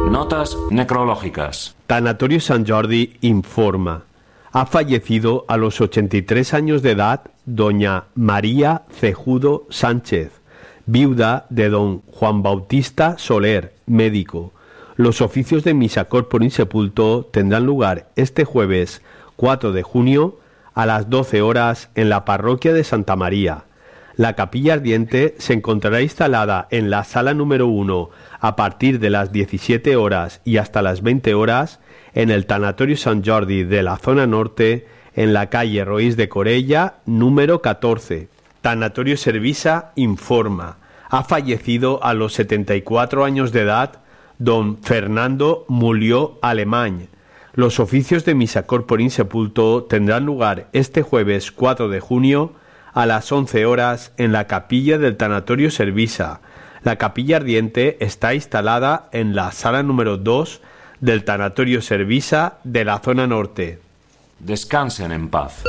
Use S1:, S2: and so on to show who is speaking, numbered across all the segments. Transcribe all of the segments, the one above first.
S1: Notas necrológicas.
S2: Tanatorio Sant Jordi informa. Ha fallecido a los 83 años de edad doña María Cejudo Sánchez, viuda de don Juan Bautista Soler, médico. Los oficios de misa corpore insepulto tendrán lugar este jueves 4 de junio a las 12 horas en la parroquia de Santa María. La capilla ardiente se encontrará instalada en la sala número 1 a partir de las 17 horas y hasta las 20 horas en el Tanatorio Sant Jordi de la zona norte, en la calle Roís de Corella, número 14. Tanatorio Servisa informa. Ha fallecido a los 74 años de edad don Fernando Mulió Alemany. Los oficios de misa corpore insepulto tendrán lugar este jueves 4 de junio a las 11 horas en la capilla del Tanatorio Servisa. La capilla ardiente está instalada en la sala número 2 del Tanatorio Servisa de la zona norte.
S1: Descansen en paz.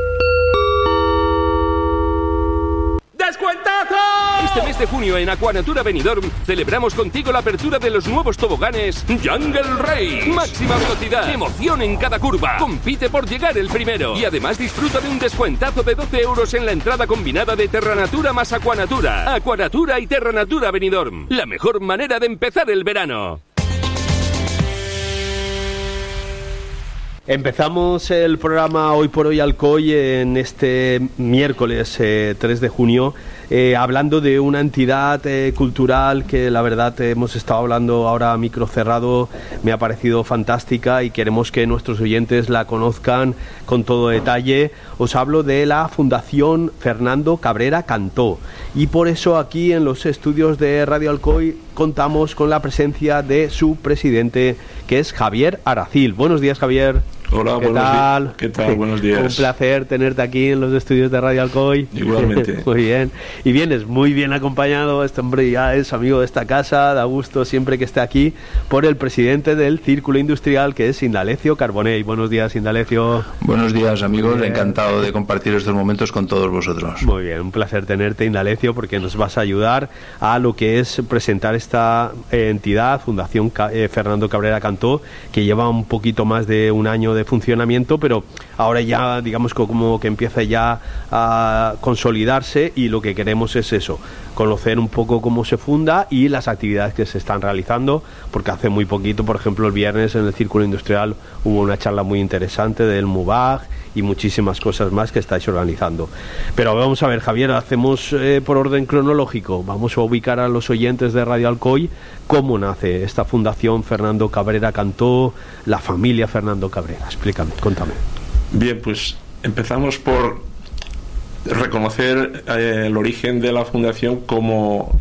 S3: ¡Descuentazo! Este mes de junio en Aquanatura Benidorm celebramos contigo la apertura de los nuevos toboganes Jungle Race. Máxima velocidad, emoción en cada curva. Compite por llegar el primero. Y además disfruta de un descuentazo de 12 euros en la entrada combinada de Terranatura más Aquanatura. Aquanatura y Terranatura Benidorm. La mejor manera de empezar el verano.
S2: Empezamos el programa Hoy por Hoy Alcoy en este miércoles 3 de junio hablando de una entidad cultural que la verdad hemos estado hablando ahora a micro cerrado, me ha parecido fantástica y queremos que nuestros oyentes la conozcan con todo detalle. Os hablo de la Fundación Fernando Cabrera Cantó y por eso aquí en los estudios de Radio Alcoy contamos con la presencia de su presidente, que es Javier Aracil. Buenos días, Javier.
S4: Hola, ¿Qué tal? Buenos días.
S2: Un placer tenerte aquí en los estudios de Radio Alcoy.
S4: Igualmente.
S2: Muy bien. Y vienes muy bien acompañado. Este hombre ya es amigo de esta casa, da gusto siempre que esté aquí, por el presidente del Círculo Industrial, que es Indalecio Carbonell. Buenos días, Indalecio.
S4: Buenos días, amigos. Encantado de compartir estos momentos con todos vosotros.
S2: Muy bien, un placer tenerte, Indalecio, porque nos vas a ayudar a lo que es presentar esta entidad, Fundación Fernando Cabrera Cantó, que lleva un poquito más de un año de funcionamiento, pero ahora ya digamos como que empieza ya a consolidarse y lo que queremos es eso, conocer un poco cómo se funda y las actividades que se están realizando, porque hace muy poquito, por ejemplo el viernes en el Círculo Industrial hubo una charla muy interesante del MUBAG y muchísimas cosas más que estáis organizando. Pero vamos a ver, Javier, hacemos por orden cronológico, vamos a ubicar a los oyentes de Radio Alcoy cómo nace esta Fundación Fernando Cabrera Cantó, la familia Fernando Cabrera. Explícame, contame.
S4: Bien, pues empezamos por reconocer el origen de la fundación como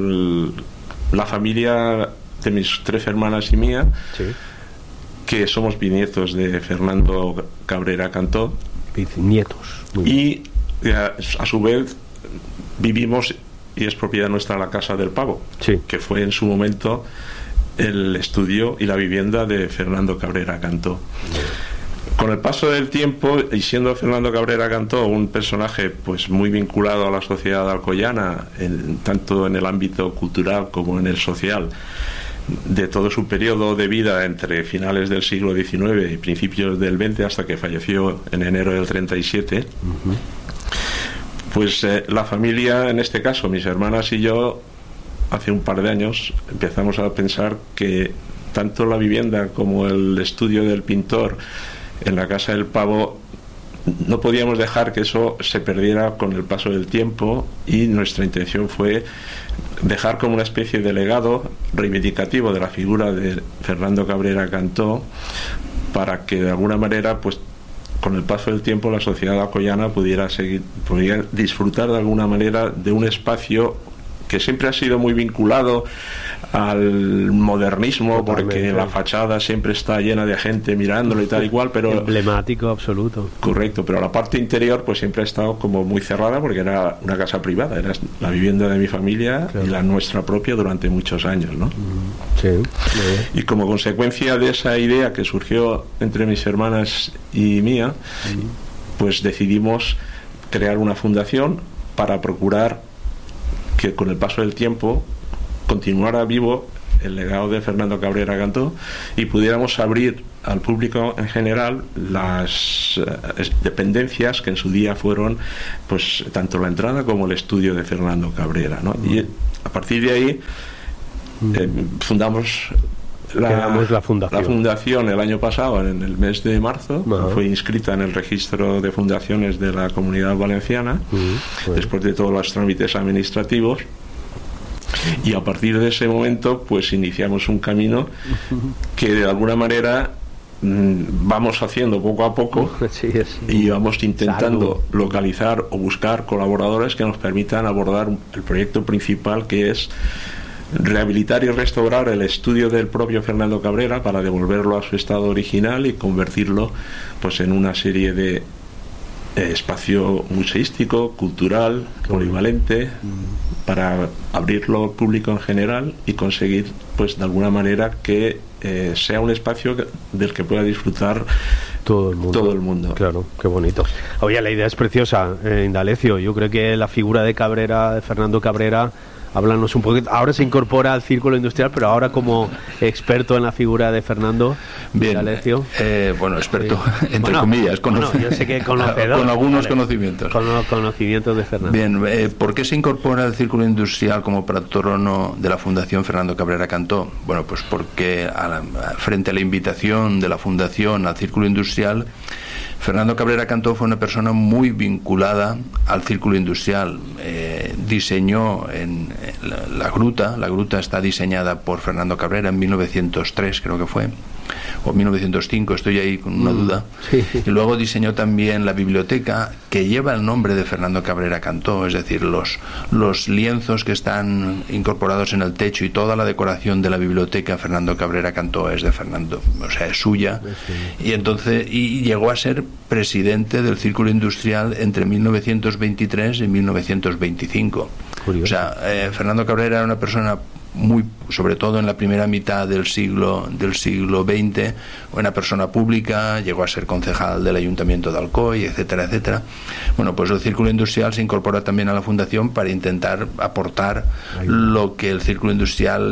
S4: la familia de mis 3 hermanas y mía. Sí. Que somos bisnietos de Fernando Cabrera Cantó.
S2: Bisnietos.
S4: Y a su vez vivimos, y es propiedad nuestra, la Casa del Pavo, sí, que fue en su momento el estudio y la vivienda de Fernando Cabrera Cantó. Con el paso del tiempo, y siendo Fernando Cabrera Cantó un personaje pues muy vinculado a la sociedad alcoyana, tanto en el ámbito cultural como en el social, de todo su periodo de vida entre finales del siglo XIX y principios del XX, hasta que falleció en enero del 37, pues la familia, en este caso mis hermanas y yo, hace un par de años empezamos a pensar que tanto la vivienda como el estudio del pintor en la Casa del Pavo no podíamos dejar que eso se perdiera con el paso del tiempo, y nuestra intención fue dejar como una especie de legado reivindicativo de la figura de Fernando Cabrera Cantó, para que de alguna manera pues con el paso del tiempo la sociedad alcoyana pudiera disfrutar de alguna manera de un espacio que siempre ha sido muy vinculado al modernismo. Totalmente. Porque la fachada siempre está llena de gente mirándolo y tal y cual, pero
S2: emblemático absoluto.
S4: Correcto, pero la parte interior pues siempre ha estado como muy cerrada, porque era una casa privada, era la vivienda de mi familia, claro, y la nuestra propia durante muchos años, ¿no?
S2: Sí.
S4: Y como consecuencia de esa idea que surgió entre mis hermanas y mía, pues decidimos crear una fundación para procurar que con el paso del tiempo continuara vivo el legado de Fernando Cabrera Cantó y pudiéramos abrir al público en general las dependencias que en su día fueron, pues, tanto la entrada como el estudio de Fernando Cabrera, ¿no? Y a partir de ahí fundamos la fundación el año pasado, en el mes de marzo. Fue inscrita en el registro de fundaciones de la Comunidad Valenciana, después de todos los trámites administrativos. Y a partir de ese momento, pues iniciamos un camino que de alguna manera vamos haciendo poco a poco, y vamos intentando localizar o buscar colaboradores que nos permitan abordar el proyecto principal, que es rehabilitar y restaurar el estudio del propio Fernando Cabrera para devolverlo a su estado original y convertirlo, pues, en una serie de espacio museístico, cultural, polivalente, para abrirlo al público en general y conseguir, pues, de alguna manera que sea un espacio del que pueda disfrutar todo el mundo.
S2: Claro, qué bonito. Oye, la idea es preciosa, Indalecio. Yo creo que la figura de Cabrera, de Fernando Cabrera, háblanos un poquito. Ahora se incorpora al círculo industrial, pero ahora como experto en la figura de Fernando.
S5: Bien, bueno, experto, entre comillas,
S2: yo sé que conocedor,
S5: con algunos conocimientos.
S2: Con los conocimientos de Fernando.
S5: Bien, ¿por qué se incorpora al círculo industrial como patrono de la Fundación Fernando Cabrera Cantó? Bueno, pues porque frente a la invitación de la Fundación al círculo industrial, Fernando Cabrera Cantó fue una persona muy vinculada al círculo industrial. Diseñó en la gruta está diseñada por Fernando Cabrera en 1903, creo que fue, o 1905, estoy ahí con una duda. Y luego diseñó también la biblioteca, que lleva el nombre de Fernando Cabrera Cantó, es decir, los lienzos que están incorporados en el techo y toda la decoración de la biblioteca Fernando Cabrera Cantó es de Fernando, o sea, es suya. Y llegó a ser presidente del Círculo Industrial entre 1923 y 1925. Curioso. O sea, Fernando Cabrera era una persona muy, sobre todo en la primera mitad del siglo XX, una persona pública, llegó a ser concejal del Ayuntamiento de Alcoy, etcétera, etcétera. Bueno, pues el Círculo Industrial se incorpora también a la Fundación para intentar aportar lo que el Círculo Industrial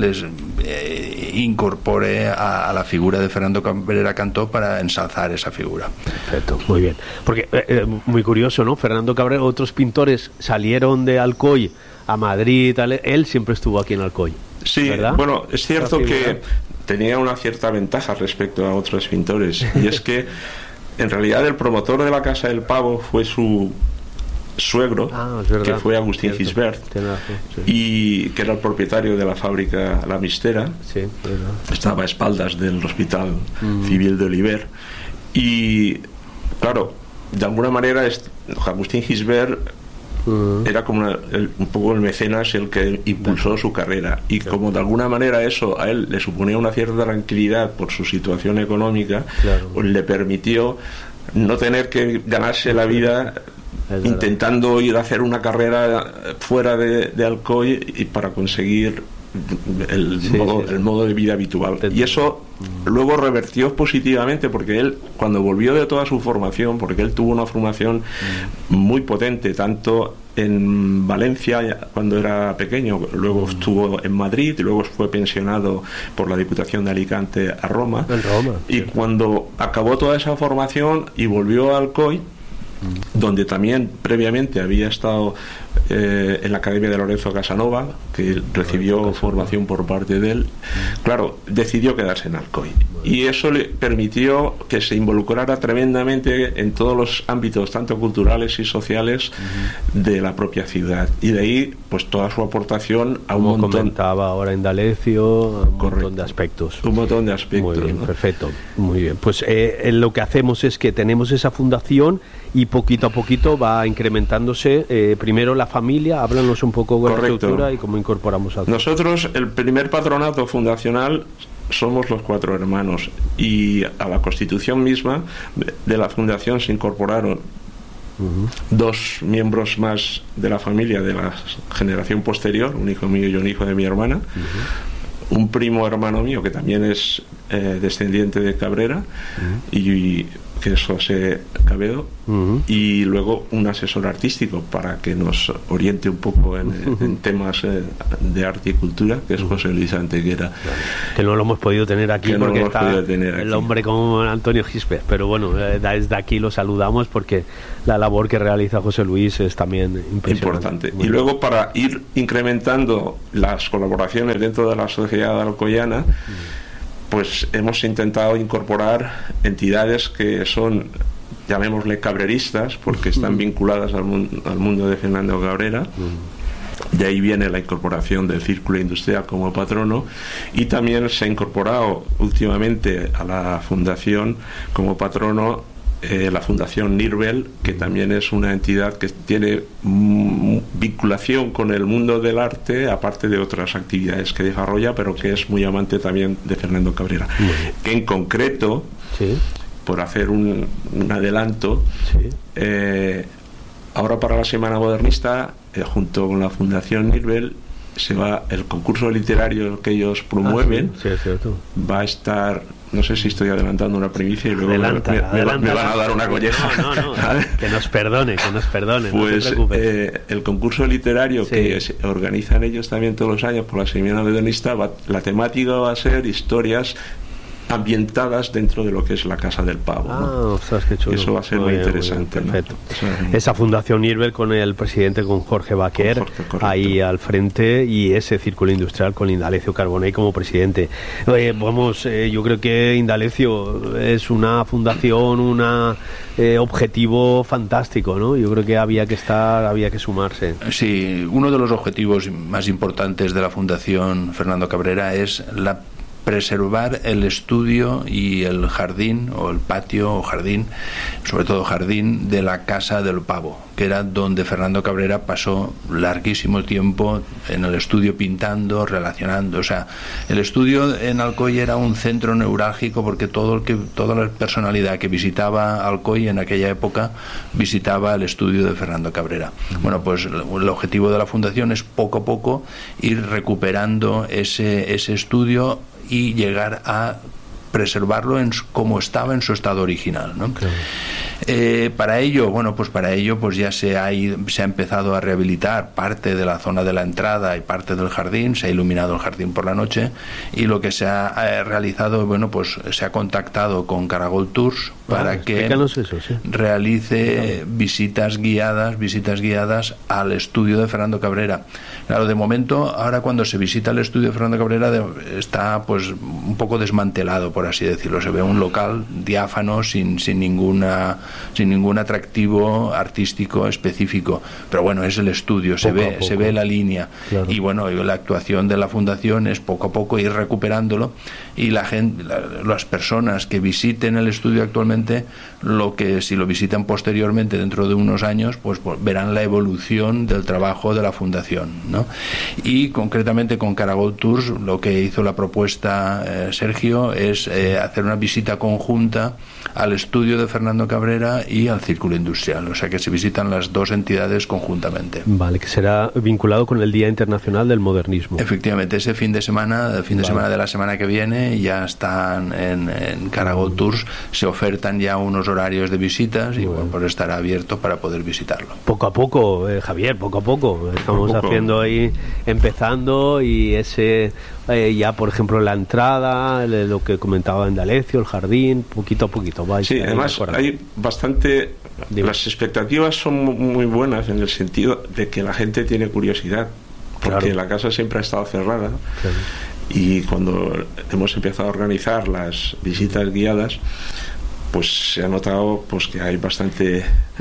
S5: incorpore a la figura de Fernando Cabrera Cantó, para ensalzar esa figura.
S2: Perfecto, muy bien. Porque muy curioso, ¿no? Fernando Cabrera, otros pintores salieron de Alcoy a Madrid, él siempre estuvo aquí en Alcoy.
S4: Sí, ¿verdad? Bueno, es cierto que tenía una cierta ventaja respecto a otros pintores, y es que en realidad el promotor de la Casa del Pavo fue su suegro, que fue Agustín Gisbert, y que era el propietario de la fábrica La Mistera. Estaba a espaldas del Hospital Civil de Oliver, y claro, de alguna manera Agustín Gisbert era como un poco el mecenas, el que impulsó su carrera, y como de alguna manera eso a él le suponía una cierta tranquilidad por su situación económica, pues le permitió no tener que ganarse la vida intentando ir a hacer una carrera fuera de Alcoy y para conseguir el modo de vida habitual. Y eso luego revertió positivamente, porque él, cuando volvió de toda su formación, porque él tuvo una formación muy potente, tanto en Valencia cuando era pequeño, luego estuvo en Madrid y luego fue pensionado por la Diputación de Alicante a Roma. Y cuando acabó toda esa formación y volvió a Alcoy, donde también previamente había estado en la Academia de Lorenzo Casanova, que recibió formación por parte de él, claro, decidió quedarse en Alcoy, y eso le permitió que se involucrara tremendamente en todos los ámbitos, tanto culturales y sociales, de la propia ciudad, y de ahí pues toda su aportación a un montón,
S2: comentaba ahora Indalecio, un montón de aspectos. Muy bien, ¿no? Perfecto, muy bien. Pues lo que hacemos es que tenemos esa fundación y poquito a poquito va incrementándose. Primero la familia, háblanos un poco de la estructura y cómo incorporamos a
S4: nosotros. El primer patronato fundacional somos los 4 hermanos, y a la constitución misma de la fundación se incorporaron 2 miembros más de la familia de la generación posterior, un hijo mío y un hijo de mi hermana, un primo hermano mío que también es descendiente de Cabrera, y que es José Cabedo, y luego un asesor artístico para que nos oriente un poco en temas de arte y cultura, que es José Luis Antequera.
S2: Que no lo hemos podido tener aquí
S4: que
S2: porque
S4: no
S2: está
S4: el
S2: aquí. Hombre como Antonio Gispe, pero bueno, desde aquí lo saludamos porque la labor que realiza José Luis es también impresionante.
S4: Importante. Y luego, para ir incrementando las colaboraciones dentro de la sociedad alcoyana, pues hemos intentado incorporar entidades que son, llamémosle cabreristas, porque están vinculadas al mundo de Fernando Cabrera. De ahí viene la incorporación del Círculo Industrial como patrono, y también se ha incorporado últimamente a la fundación como patrono la Fundación Nirbel, que también es una entidad que tiene vinculación con el mundo del arte, aparte de otras actividades que desarrolla, pero que es muy amante también de Fernando Cabrera. En concreto, por hacer un adelanto, ahora para la Semana Modernista, junto con la Fundación Nirbel, se va el concurso literario que ellos promueven.
S2: Es cierto.
S4: Va a estar, no sé si estoy adelantando una primicia y luego me van a dar una colleja.
S2: No. Que nos perdone,
S4: pues,
S2: no te preocupes.
S4: El concurso literario que organizan ellos también todos los años por la Semana Modernista, la temática va a ser historias ambientadas dentro de lo que es la Casa del Pavo, ¿no?
S2: Ostras, qué chulo.
S4: Eso va a ser muy interesante,
S2: bien, perfecto,
S4: ¿no?
S2: Esa Fundación Nirbel con el presidente, con Jorge Baquer, ahí al frente, y ese Círculo Industrial con Indalecio Carbonell como presidente. Yo creo que Indalecio es una fundación, un objetivo fantástico, ¿no? Yo creo que había que sumarse.
S5: Sí, uno de los objetivos más importantes de la Fundación Fernando Cabrera es preservar el estudio y el jardín, o el patio o jardín, sobre todo jardín, de la Casa del Pavo, que era donde Fernando Cabrera pasó larguísimo tiempo en el estudio pintando, relacionando. O sea, el estudio en Alcoy era un centro neurálgico, porque toda la personalidad que visitaba Alcoy en aquella época visitaba el estudio de Fernando Cabrera. Bueno, pues el objetivo de la Fundación es poco a poco ir recuperando ese estudio y llegar a preservarlo como estaba en su estado original, ¿no? Claro. Para ello ya se ha empezado a rehabilitar parte de la zona de la entrada y parte del jardín. Se ha iluminado el jardín por la noche, y lo que se ha realizado, se ha contactado con Caragol Tours para que realice visitas guiadas al estudio de Fernando Cabrera. Claro, de momento, ahora cuando se visita el estudio de Fernando Cabrera está pues un poco desmantelado, por así decirlo. Se ve un local diáfano sin ningún atractivo artístico específico, pero bueno, es el estudio, se ve la línea, claro. Y bueno, la actuación de la Fundación es poco a poco ir recuperándolo, y las personas que visiten el estudio actualmente, si lo visitan posteriormente dentro de unos años, pues verán la evolución del trabajo de la Fundación, ¿no? Y concretamente con Caragol Tours, lo que hizo la propuesta Sergio es hacer una visita conjunta al estudio de Fernando Cabrera y al Círculo Industrial, o sea que se visitan las dos entidades conjuntamente.
S2: Vale, que será vinculado con el Día Internacional del Modernismo.
S5: Efectivamente, ese fin de semana de la semana que viene, ya están en Caragol Tours, se ofertan ya unos horarios de visitas, y bueno, pues estará abierto para poder visitarlo.
S2: Poco a poco, Javier, poco a poco. Estamos haciendo ahí, empezando, y ya, por ejemplo, la entrada, lo que comentaba Indalecio, el jardín, poquito a poquito.
S4: Sí, además hay bastante... Las expectativas son muy buenas, en el sentido de que la gente tiene curiosidad, porque la casa siempre ha estado cerrada. Claro. Y cuando hemos empezado a organizar las visitas guiadas, pues se ha notado pues que hay bastante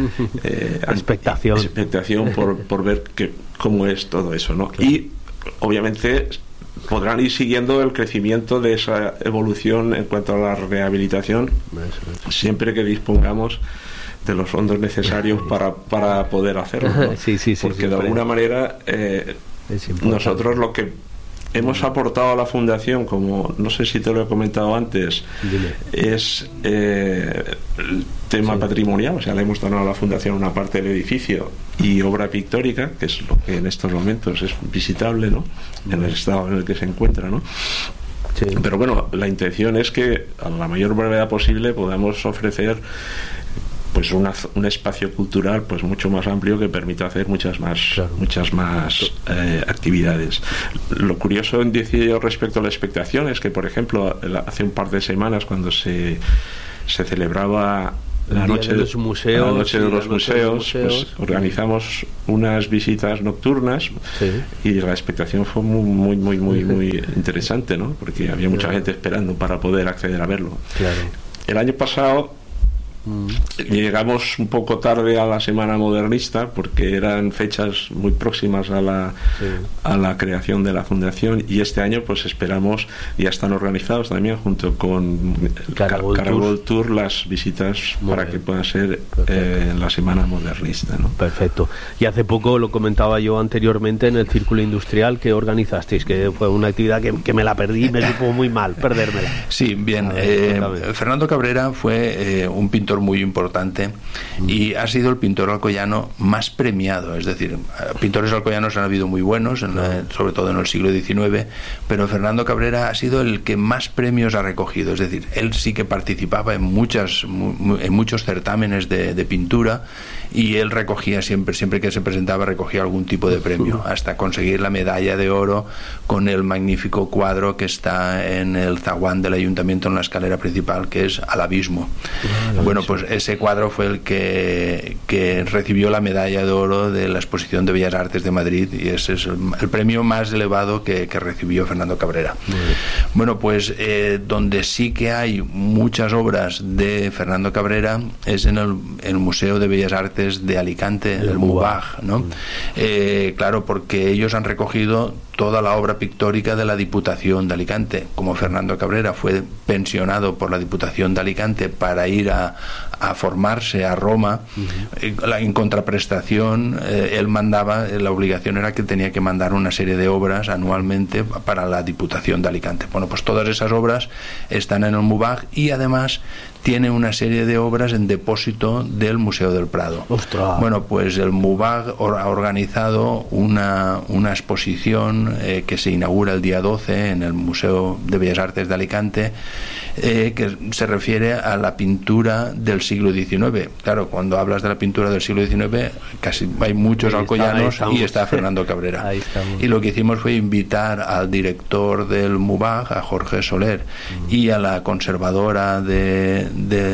S4: expectación por ver cómo es todo eso, ¿no? Claro. Y obviamente podrán ir siguiendo el crecimiento de esa evolución en cuanto a la rehabilitación, siempre que dispongamos de los fondos necesarios para poder hacerlo, ¿no? Porque de alguna manera nosotros lo que hemos aportado a la Fundación, como no sé si te lo he comentado antes, es el tema patrimonial. O sea, le hemos dado a la Fundación una parte del edificio y obra pictórica, que es lo que en estos momentos es visitable, ¿no? En el estado en el que se encuentra, ¿no?
S2: Sí.
S4: Pero bueno, la intención es que a la mayor brevedad posible podamos ofrecer pues un espacio cultural pues mucho más amplio que permita hacer muchas más actividades. Lo curioso, decía yo, respecto a la expectación es que, por ejemplo, hace un par de semanas, cuando se celebraba la noche de los museos, pues organizamos unas visitas nocturnas, sí, y la expectación fue muy interesante, ¿no? Porque había mucha gente esperando para poder acceder a verlo.
S2: Claro.
S4: El año pasado llegamos un poco tarde a la Semana Modernista porque eran fechas muy próximas a la creación de la fundación, y este año pues esperamos, ya están organizados también junto con Caragol Tour las visitas para que puedan ser en la Semana Modernista, ¿no?
S2: Perfecto. Y hace poco, lo comentaba yo anteriormente, en el Círculo Industrial que organizasteis, que fue una actividad que me la perdí, me supo muy mal perdérmela.
S5: Sí, bien. Fernando Cabrera fue un pintor muy importante y ha sido el pintor alcoyano más premiado. Es decir, pintores alcoyanos han habido muy buenos, sobre todo en el siglo XIX, pero Fernando Cabrera ha sido el que más premios ha recogido. Es decir, él sí que participaba en muchos certámenes de pintura, y él recogía siempre que se presentaba, recogía algún tipo de premio, hasta conseguir la medalla de oro con el magnífico cuadro que está en el zaguán del ayuntamiento, en la escalera principal, que es Al Abismo. Bueno, pues ese cuadro fue el que recibió la medalla de oro de la Exposición de Bellas Artes de Madrid, y ese es el premio más elevado que recibió Fernando Cabrera. Bueno, pues donde sí que hay muchas obras de Fernando Cabrera es en el Museo de Bellas Artes de Alicante, el MUBAG, ¿no? Claro, porque ellos han recogido toda la obra pictórica de la Diputación de Alicante. Como Fernando Cabrera fue pensionado por la Diputación de Alicante para ir a formarse a Roma, en contraprestación, él mandaba, la obligación era que tenía que mandar una serie de obras anualmente para la Diputación de Alicante. Bueno, pues todas esas obras están en el MUBAG, y además tiene una serie de obras en depósito del Museo del Prado. ¡Ostras! Bueno, pues el MUBAG ha organizado una exposición que se inaugura el día 12 en el Museo de Bellas Artes de Alicante, que se refiere a la pintura del siglo XIX. Claro, cuando hablas de la pintura del siglo XIX, casi hay muchos alcoyanos, y está Fernando Cabrera. Y lo que hicimos fue invitar al director del MUBAG, a Jorge Soler, y a la conservadora de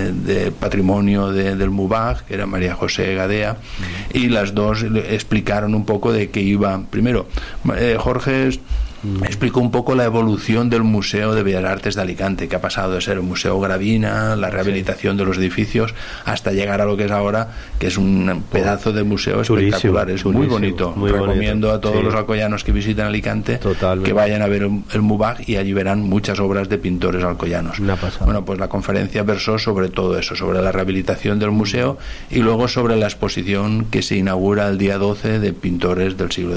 S5: patrimonio del MUBAG, que era María José Gadea, y las dos explicaron un poco de qué iba. Primero, Jorge explicó un poco la evolución del Museo de Bellas Artes de Alicante, que ha pasado de ser un museo Gravina, la rehabilitación de los edificios, hasta llegar a lo que es ahora, que es un pedazo de museo espectacular. Es muy bonito. Recomiendo a todos los alcoyanos que visiten Alicante que vayan a ver el MUBAG, y allí verán muchas obras de pintores alcoyanos. Bueno, pues la conferencia versó sobre todo eso, sobre la rehabilitación del museo, y luego sobre la exposición que se inaugura el día 12 de pintores del siglo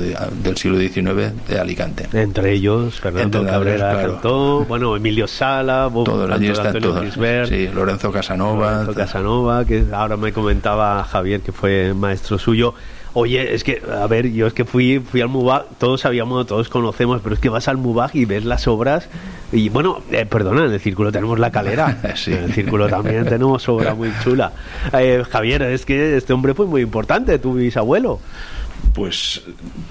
S5: XIX de Alicante.
S2: Entre ellos Fernando Cabrera,
S5: claro.
S2: Cantó, bueno, Emilio Sala,
S5: allí están todos. Sí, Lorenzo Casanova, que ahora me comentaba Javier que fue maestro suyo.
S2: Oye, es que, a ver, yo es que fui al MUBAG, todos sabíamos, todos conocemos, pero es que vas al MUBAG y ves las obras, y bueno, perdona, en el Círculo tenemos La Calera, sí. En el Círculo también tenemos obra muy chula. Javier, es que este hombre fue muy importante, tu bisabuelo.
S4: Pues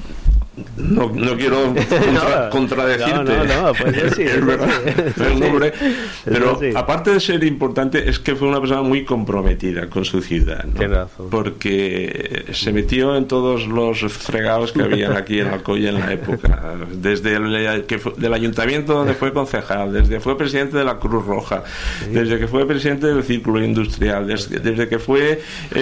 S4: no quiero contradecirte.
S2: Pues sí,
S4: es verdad, el nombre, pero sí. Aparte de ser importante, es que fue una persona muy comprometida con su ciudad, ¿no?
S2: Tienes razón.
S4: Porque se metió en todos los fregados que habían aquí en Alcoy en la época, desde del ayuntamiento donde fue concejal, desde fue presidente de la Cruz Roja, desde que fue presidente del Círculo Industrial, desde que fue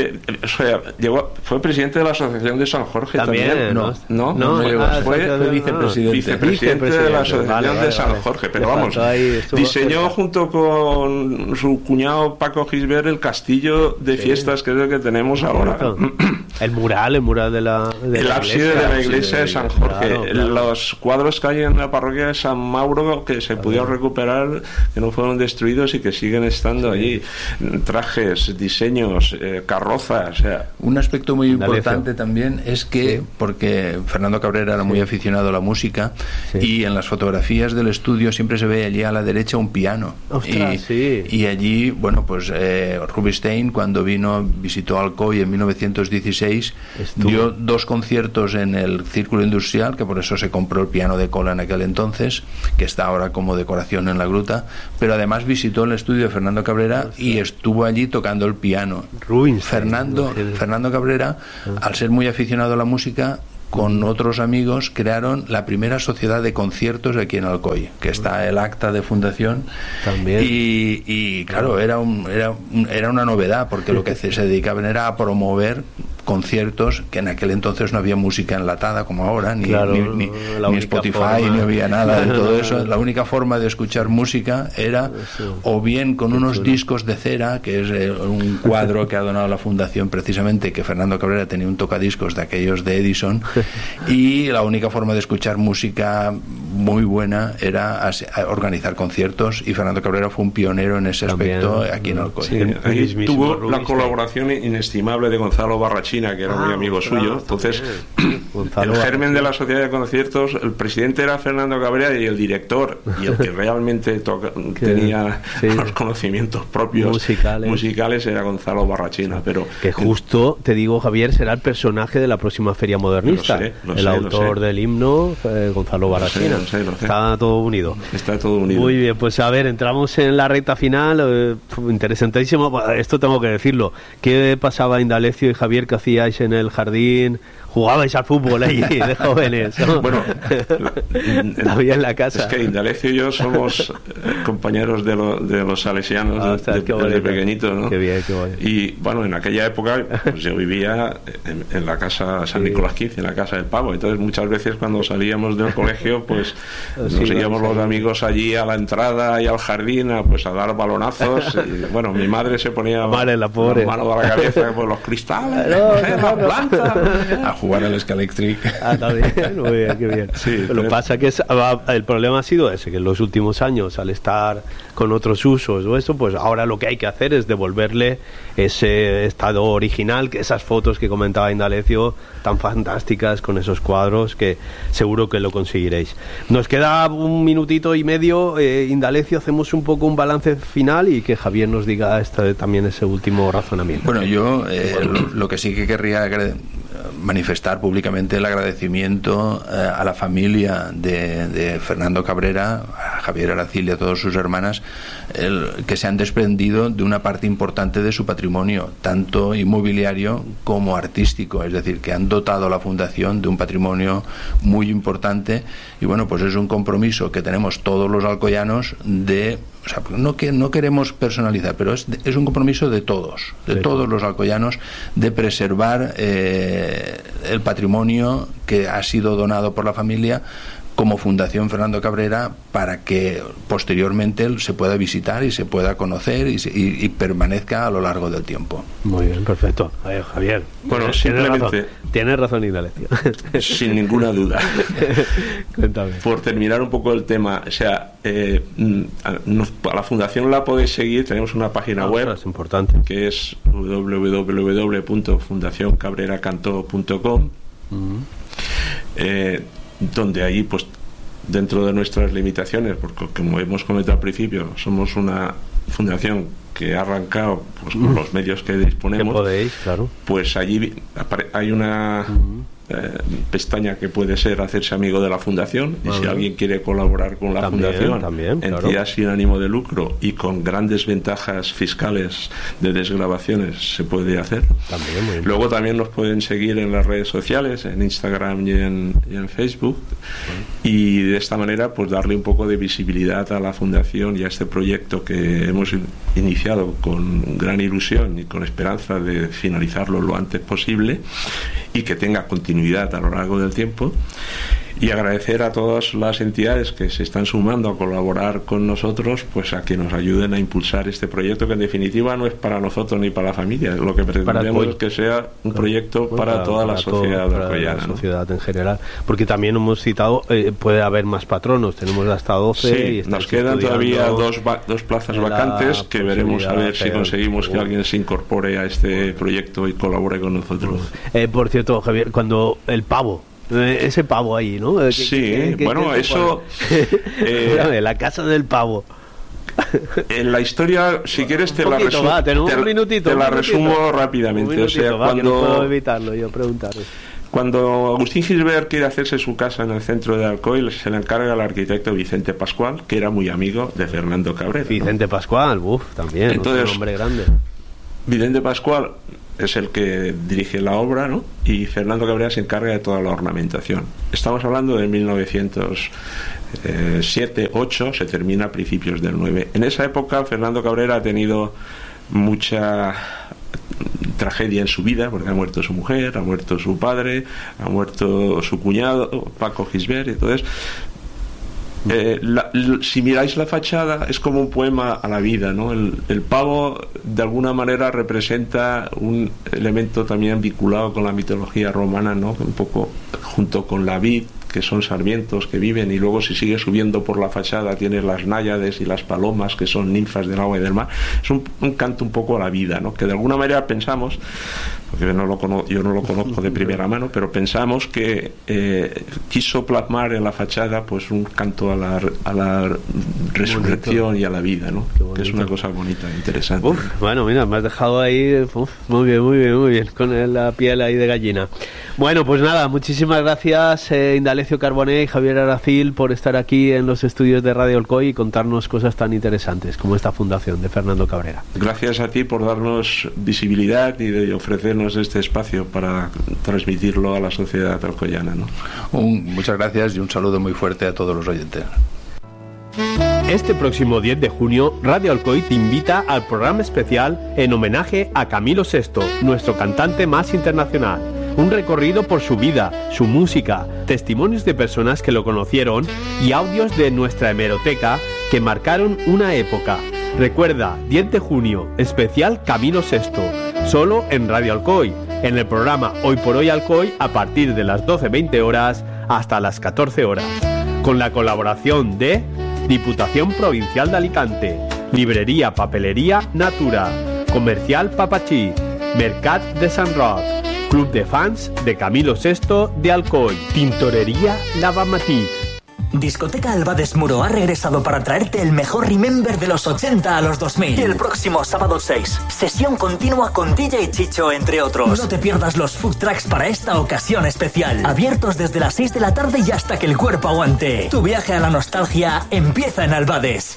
S4: fue presidente de la Asociación de San Jorge también. No, fue vicepresidente de la Asociación de San Jorge, pero vamos, diseñó junto con su cuñado Paco Gisbert el castillo de fiestas, que es el que tenemos ahora.
S2: El mural de la
S4: el ábside de la iglesia de San Jorge. Claro. Los cuadros que hay en la parroquia de San Mauro, que se pudieron recuperar, que no fueron destruidos y que siguen estando allí. Trajes, diseños, carrozas. O sea.
S5: Un aspecto muy importante también es que, porque Fernando Cabrera era muy aficionado a la música, y en las fotografías del estudio siempre se ve allí a la derecha un piano.
S2: Ostras,
S5: y allí, bueno, pues Rubinstein, cuando visitó Alcoy en 1916, dio 2 conciertos en el Círculo Industrial, que por eso se compró el piano de cola en aquel entonces, que está ahora como decoración en la gruta, pero además visitó el estudio de Fernando Cabrera y estuvo allí tocando el piano. Fernando Cabrera, al ser muy aficionado a la música, con otros amigos crearon la primera sociedad de conciertos aquí en Alcoy, que está el acta de fundación también. Y claro, era una novedad, porque lo que se dedicaban era a promover conciertos, que en aquel entonces no había música enlatada como ahora, ni Spotify, ni había nada de todo eso. La única forma de escuchar música era o bien con unos discos de cera, que es un cuadro que ha donado la fundación precisamente, que Fernando Cabrera tenía un tocadiscos de aquellos de Edison, y la única forma de escuchar música muy buena era organizar conciertos, y Fernando Cabrera fue un pionero en ese aspecto aquí en Alcoy.
S4: Ahí tuvo la colaboración inestimable de Gonzalo Barrachina, que era muy amigo suyo. Entonces, el germen de la sociedad de conciertos, el presidente era Fernando Cabrera, y el director, y el que realmente tenía los conocimientos propios musicales era Gonzalo Barrachina. Pero
S2: que justo, te digo, Javier, será el personaje de la próxima feria modernista, el autor del himno, Gonzalo Barrachina. Lo sé. Está todo unido. Muy bien, pues a ver, entramos en la recta final. Interesantísimo. Esto tengo que decirlo. ¿Qué pasaba Indalecio y Javier, que hacíais en el jardín? Jugabais al fútbol allí de jóvenes, ¿no? Bueno, todavía en la casa.
S4: Es que Indalecio y yo somos compañeros de los salesianos desde pequeñitos, ¿no?
S2: Qué bien, qué bueno.
S4: Y bueno, en aquella época pues yo vivía en la casa San Nicolás XV, en la casa del Pavo. Entonces muchas veces cuando salíamos del colegio, pues nos íbamos los amigos allí a la entrada y al jardín a dar balonazos. Y, bueno, mi madre se ponía la mano a la cabeza por los cristales, las plantas,
S5: a jugar al Scalextric.
S2: También, muy bien, qué bien. Sí, lo que pasa que el problema ha sido ese, que en los últimos años, al estar con otros usos o eso, pues ahora lo que hay que hacer es devolverle ese estado original, que esas fotos que comentaba Indalecio, tan fantásticas, con esos cuadros, que seguro que lo conseguiréis. Nos queda un minutito y medio, Indalecio, hacemos un poco un balance final y que Javier nos diga también ese último razonamiento.
S5: Bueno, yo lo que sí que querría manifestar públicamente el agradecimiento a la familia de Fernando Cabrera, a Javier Aracil y a todas sus hermanas, que se han desprendido de una parte importante de su patrimonio, tanto inmobiliario como artístico, es decir, que han dotado a la fundación de un patrimonio muy importante. Y bueno, pues es un compromiso que tenemos todos los alcoyanos no queremos personalizar, pero es un compromiso de todos los alcoyanos, de preservar el patrimonio que ha sido donado por la familia como Fundación Fernando Cabrera, para que posteriormente se pueda visitar y se pueda conocer y permanezca a lo largo del tiempo.
S2: Muy bien, perfecto. Javier,
S4: bueno, simplemente
S2: tienes razón, Indalecio.
S4: Sin ninguna duda.
S2: Cuéntame.
S4: Por terminar un poco el tema, o sea, a la Fundación la podéis seguir, tenemos una página web
S2: es importante,
S4: que es www.fundacioncabreracanto.com, donde ahí, pues, dentro de nuestras limitaciones, porque como hemos comentado al principio, somos una fundación que ha arrancado pues con los medios que disponemos,
S2: que podéis, claro.
S4: Pues allí hay una pestaña que puede ser hacerse amigo de la fundación, y si alguien quiere colaborar con la fundación, entidad claro, sin ánimo de lucro y con grandes ventajas fiscales de desgravaciones, se puede hacer. Luego también nos pueden seguir en las redes sociales, en Instagram y en Facebook, y de esta manera pues darle un poco de visibilidad a la fundación y a este proyecto que hemos iniciado con gran ilusión y con esperanza de finalizarlo lo antes posible y que tenga continuidad a lo largo del tiempo. y agradecer a todas las entidades que se están sumando a colaborar con nosotros, pues a que nos ayuden a impulsar este proyecto, que en definitiva no es para nosotros ni para la familia, lo que pretendemos es que sea un proyecto para toda la sociedad alcoyana,
S2: la sociedad en general, porque también hemos citado, puede haber más patronos, tenemos hasta 12 y
S4: nos quedan todavía dos plazas vacantes que veremos a ver si conseguimos que alguien se incorpore a este proyecto y colabore con nosotros.
S2: Por cierto, Javier, cuando el pavo, ese pavo ahí, ¿no?
S4: Sí, bueno, eso...
S2: la casa del pavo.
S4: En la historia, si quieres, te la resumo rápidamente.
S2: Cuando... no puedo evitarlo, yo preguntarle.
S4: Cuando Agustín Gisbert quiere hacerse su casa en el centro de Alcoy, se le encarga al arquitecto Vicente Pascual, que era muy amigo de Fernando Cabrera.
S2: Vicente Pascual, también, entonces, un hombre grande. Vicente
S4: Pascual es el que dirige la obra, ¿no? Y Fernando Cabrera se encarga de toda la ornamentación. Estamos hablando de 1907-8, se termina a principios del 9. En esa época Fernando Cabrera ha tenido mucha tragedia en su vida, porque ha muerto su mujer, ha muerto su padre, ha muerto su cuñado Paco Gisbert. Entonces, si miráis la fachada, es como un poema a la vida, ¿no? El pavo de alguna manera representa un elemento también vinculado con la mitología romana, ¿no? Un poco junto con la vid, que son sarmientos que viven, y luego si sigue subiendo por la fachada tienes las náyades y las palomas, que son ninfas del agua y del mar. Es un canto un poco a la vida, ¿no? Que de alguna manera pensamos, porque yo no lo conozco de primera mano, pero pensamos que quiso plasmar en la fachada pues un canto a la resurrección y a la vida, ¿no? Que es una cosa bonita, interesante.
S2: Bueno, mira, me has dejado ahí muy bien, con la piel ahí de gallina. Bueno, pues nada, muchísimas gracias, Indalecio Carboné y Javier Aracil, por estar aquí en los estudios de Radio Alcoy y contarnos cosas tan interesantes como esta fundación de Fernando Cabrera.
S4: Gracias a ti por darnos visibilidad y de ofrecernos este espacio para transmitirlo a la sociedad alcoyana, ¿no?
S5: Muchas gracias y un saludo muy fuerte a todos los oyentes.
S2: Este próximo 10 de junio, Radio Alcoy te invita al programa especial en homenaje a Camilo VI, nuestro cantante más internacional. Un recorrido por su vida, su música, testimonios de personas que lo conocieron y audios de nuestra hemeroteca que marcaron una época. Recuerda, 10 de junio, especial Camilo VI, solo en Radio Alcoy, en el programa Hoy por Hoy Alcoy a partir de las 12:20 horas hasta las 14 horas, con la colaboración de Diputación Provincial de Alicante, Librería Papelería Natura, Comercial Papachí, Mercat de Sant Roc, Club de Fans de Camilo VI de Alcoy, Tintorería Lavamatí.
S6: Discoteca Albades Muro ha regresado para traerte el mejor remember de los 80 a los 2000. El próximo sábado 6, sesión continua con DJ Chicho, entre otros. No te pierdas los food tracks para esta ocasión especial. Abiertos desde las 6 de la tarde y hasta que el cuerpo aguante. Tu viaje a la nostalgia empieza en Albades.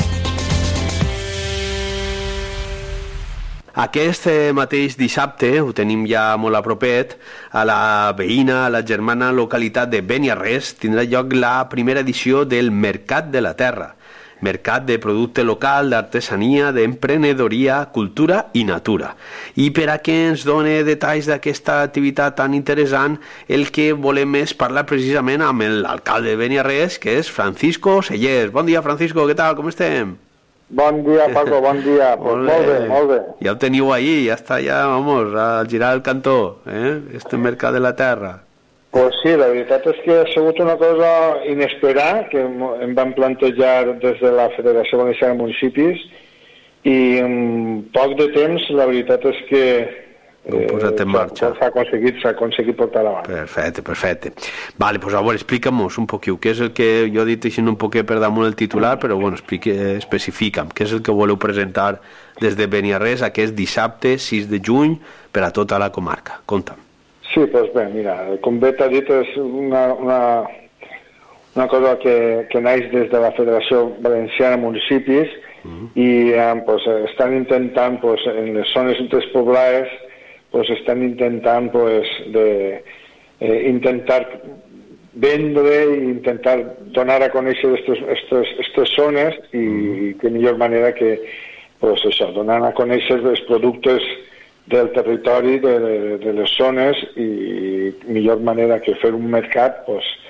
S2: Aquest mateix dissabte, ho tenim ja molt a propet, a la veïna, a la germana localitat de Beniarrés, tindrà lloc la primera edició del Mercat de la Terra. Mercat de producte local, d'artesania, d'emprenedoria, cultura i natura. I per a que ens doni detalls d'aquesta activitat tan interessant, el que volem és parlar precisament amb l'alcalde de Beniarrés, que és Francisco Sellers. Bon dia, Francisco, què tal, com estem?
S7: Bon dia, Paco, bon dia. Pues molt bé.
S2: Ja ho teniu ahí, ja està, ja, vamos, a girar el cantó, este Mercat de la Terra.
S7: Pues sí, la veritat és que ha sigut una cosa inesperada que em van plantejar des de la Federació Valenciana de Municipis i en poc de temps la veritat és que s'ha aconseguit portar avant.
S2: Perfecte. Vale, pues ahora explícanos un poquito qué es el que, yo he dit així un poquet per damunt el titular, però bueno, especifica'm, què és el que voleu presentar des de Beniarrés aquest dissabte 6 de juny per a tota la comarca. Conta'm.
S7: Sí, doncs bé, mira, com bé t'ha dit, és una cosa que naix des de la Federació Valenciana de Municipis i pues, estan intentant pues, en les zones despoblades pues estan intentant pues intentar vendre i intentar donar a conèixer aquestes zones i que millor manera que pues això, donar a conèixer els productes del territori de les zones i millor manera que fer un mercat pues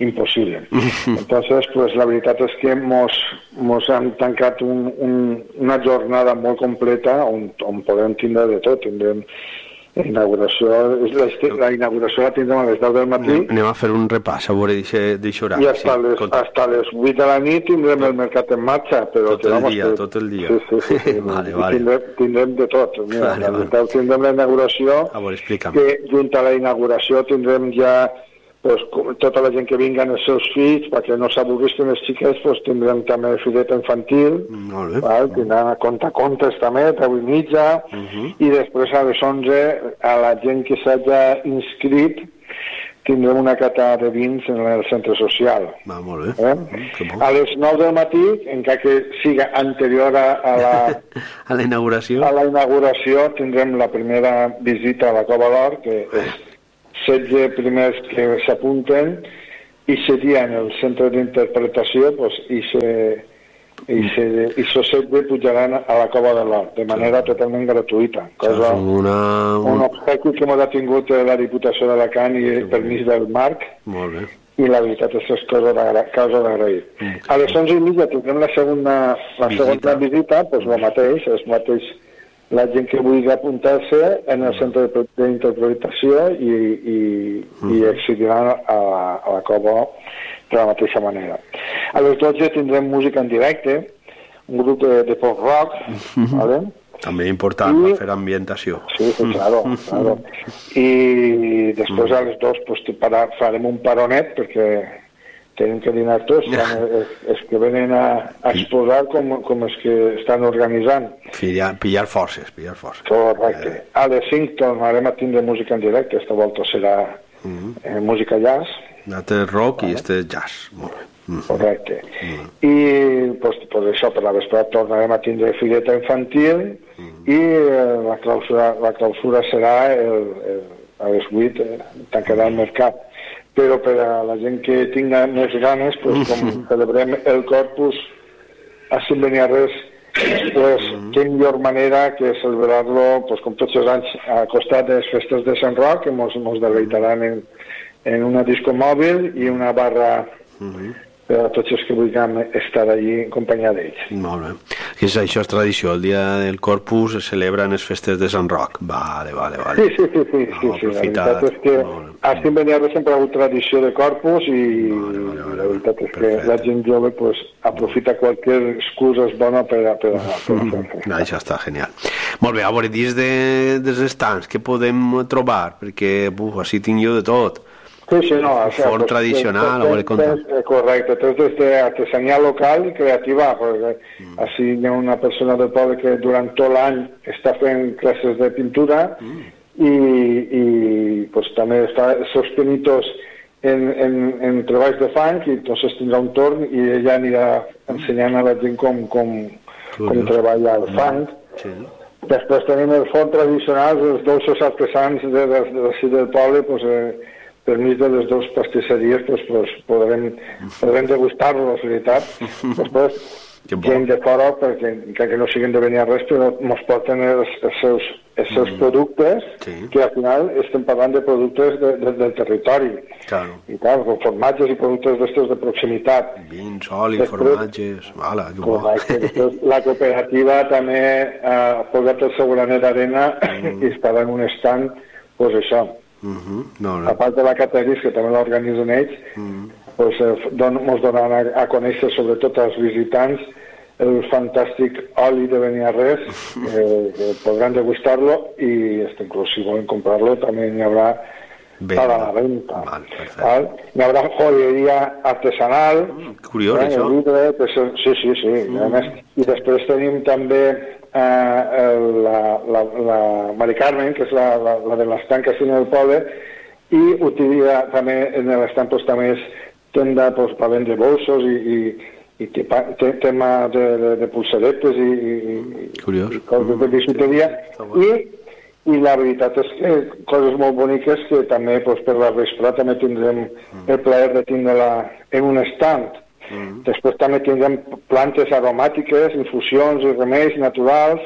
S7: impossible. Entonces, pues la veritat és que mos han tancat una jornada molt completa on podem tindre de tot. Tindrem la inauguració la tindrem a les 10 del matí.
S2: Anem a fer un repàs a veure d'això horari.
S7: I hasta les 8 de la nit tindrem el mercat en marxa. Però
S2: tot el dia.
S7: Sí.
S2: Vale.
S7: Tindrem de tot. Mira, vale. Tindrem la inauguració,
S2: a veure, explica'm.
S7: que junt a la inauguració tindrem ja pues, tota la gent que vinguen els seus fills, perquè no s'avorrisquen els xiquets, pues, tindrem també fileta infantil, tindran contes també, 10:30, i després a les 11, a la gent que s'hagi inscrit, tindrem una cata de vins en el centre social.
S2: Molt bé.
S7: A les 9 del matí, encara que siga anterior a la inauguració, tindrem la primera visita a la Cova d'Or, que és 16 primers que s'apunten i serien el centre d'interpretació, pues, i esos 16 pujaran a la Cova de l'Or de manera totalment gratuïta. Un obsequi que m'ha tingut la Diputació d'Alacant i el permís del Marc.
S2: Molt bé.
S7: I la veritat és que és cosa d'agrair. A les 11:30 tindrem la segona visita, pues, el mateix, la gent que vulgui apuntar-se en el centre d'interpretació i accediran a la Cova de la mateixa manera. A les 12 tindrem música en directe, un grup de pop-rock, ¿vale?
S2: També important per fer ambientació.
S7: Sí, claro. I després a les 2 pues, farem un paronet perquè tenim que dinar tots, els que venen a exposar com els que estan organitzant.
S2: Pillar forces.
S7: Correcte. A les 5 tornarem a tindre música en directe, aquesta volta serà música jazz.
S2: Este rock i este jazz. Molt bé.
S7: Correcte. I pues, això, per la vesprada tornarem a tindre fileta infantil i la clausura serà a les 8, tancarà el mercat. Però per a la gent que tinga més ganes, pues, com celebrem el Corpus a Sant Beniarrés, pues, qué millor manera que celebrar-lo, pues, com tots els anys, a costat de les festes de Sant Roc, que mos deleitaran en una disco mòbil i una barra per a tots els que vulguem estar allí en companyia d'ells.
S2: Molt bé. Això és tradició, el dia del Corpus es celebra en les festes de Sant Roc. Vale.
S7: Sí. La veritat és que a Sant Beniarrés sempre ha hagut tradició de Corpus i la veritat és que la gent jove pues, aprofita qualsevol excusa és bona per fer.
S2: Això està genial. Molt bé, a veure, dins dels estants, què podem trobar? Perquè així tinc jo de tot.
S7: Sí, no.
S2: Forn tradicional, a veure, conta.
S7: Correcte, tot des d'artesania local i creativa, perquè així hi ha una persona del poble que durant tot l'any està fent classes de pintura i pues, també està sostenitos en treballs de fang i entonces tindrà un torn i ella anirà ensenyant a la gent com treballa el fang. Després tenim el forn tradicional, els dolços artesans del poble, pues, permís de les dues pastisseries pues, podrem degustar-los, la veritat. Després, gent de fora, perquè encara que no siguin de venir a res, però ens porten els seus productes, que al final estem parlant de productes del territori. I tal, com formatges i productes d'estos de proximitat.
S2: Vins, oli, formatges...
S7: La cooperativa també ha posat el seu granet d'arena i estarà en un estand, pues això. A part de la Cateris, que també l'organitzen ells, ens donaran a conèixer sobretot als visitants el fantàstic oli de Beniarrés, que podran degustar-lo i inclús si volen comprar-lo també n'hi haurà a la venda. N'hi haurà joieria artesanal.
S2: Curiós, això.
S7: Sí. I després tenim també la Mari Carmen, que és la de l'estant que en el poble, i utilitza també en l'estant pues, també és tenda pues, per vendre bolsos i tema de pulseretes i coses de bisuteria i la veritat és que coses molt boniques que també pues, per la vesprada també tindrem el plaer de tindre-la en un estand. Després també tindrem plantes aromàtiques, infusions i remeis naturals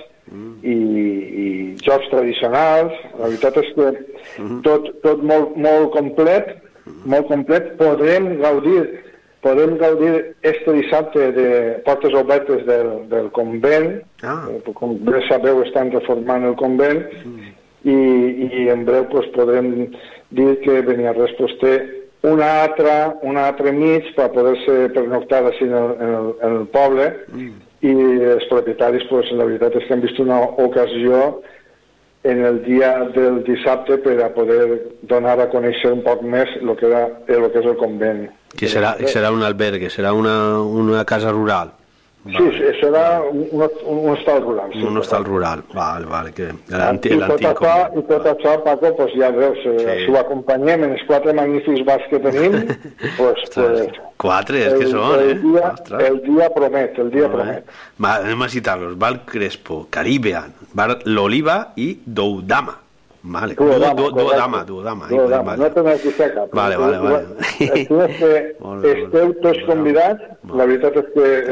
S7: i jocs tradicionals. La veritat és que tot molt complet molt complet. Podrem gaudir este dissabte de portes obertes del convent. Com bé sabeu, estan reformant el convent i en breu pues, podrem dir que Beniarrés pues, té un altre mig per poder-se pernoctar així en el poble i els propietaris, pues, la veritat és que han vist una ocasió en el dia del dissabte per a poder donar a conèixer un poc més el que és el convent.
S2: Que serà un albergue, serà una casa rural.
S7: Sí, serà un hostal rural. Sí,
S2: un hostal rural, vale.
S7: I tot això, Paco, pues ja veus, si ho acompanyem en els 4 magnífics bars que tenim, pues
S2: 4, és que són,
S7: el dia promet.
S2: Anem a citar-los: Bar Crespo, Caribbean, Bar L'Oliva i Doudama. Vale, Duodama.
S7: No tenen que ser cap.
S2: Vale.
S7: Esteu tots convidats. La veritat és que